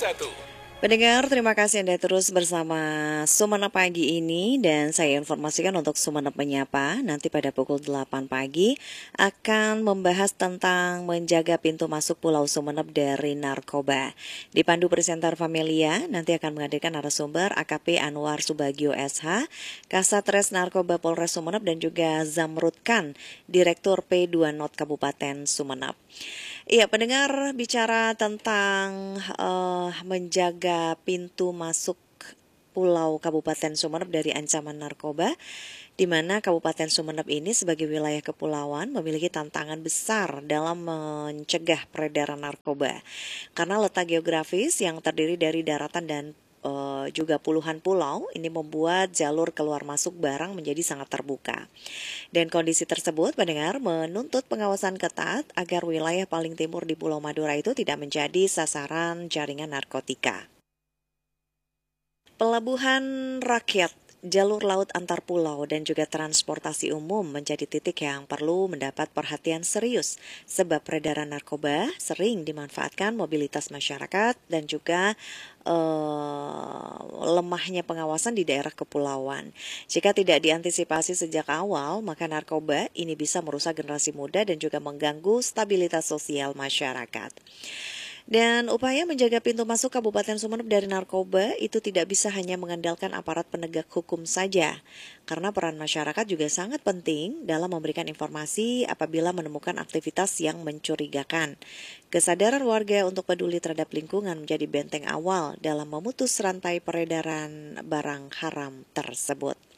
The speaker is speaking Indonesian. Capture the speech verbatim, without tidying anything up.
satu. Pendengar, terima kasih Anda terus bersama Sumenep Pagi ini dan saya informasikan untuk Sumenep Menyapa nanti pada pukul delapan pagi akan membahas tentang menjaga pintu masuk Pulau Sumenep dari narkoba. Dipandu presenter Familia nanti akan menghadirkan narasumber A K P Anwar Subagio S H, Kasatres Narkoba Polres Sumenep dan juga Zamrud Khan, Direktur P dua Not Kabupaten Sumenep. Iya, pendengar, bicara tentang uh, menjaga pintu masuk Pulau Kabupaten Sumenep dari ancaman narkoba, di mana Kabupaten Sumenep ini sebagai wilayah kepulauan memiliki tantangan besar dalam mencegah peredaran narkoba. Karena letak geografis yang terdiri dari daratan dan Uh, juga puluhan pulau, ini membuat jalur keluar masuk barang menjadi sangat terbuka. Dan kondisi tersebut, pendengar, menuntut pengawasan ketat agar wilayah paling timur di Pulau Madura itu tidak menjadi sasaran jaringan narkotika. Pelabuhan rakyat, jalur laut antar pulau dan juga transportasi umum menjadi titik yang perlu mendapat perhatian serius sebab peredaran narkoba sering dimanfaatkan mobilitas masyarakat dan juga eh, lemahnya pengawasan di daerah kepulauan. Jika tidak diantisipasi sejak awal, maka narkoba ini bisa merusak generasi muda dan juga mengganggu stabilitas sosial masyarakat. Dan upaya menjaga pintu masuk Kabupaten Sumenep dari narkoba itu tidak bisa hanya mengandalkan aparat penegak hukum saja, karena peran masyarakat juga sangat penting dalam memberikan informasi apabila menemukan aktivitas yang mencurigakan. Kesadaran warga untuk peduli terhadap lingkungan menjadi benteng awal dalam memutus rantai peredaran barang haram tersebut.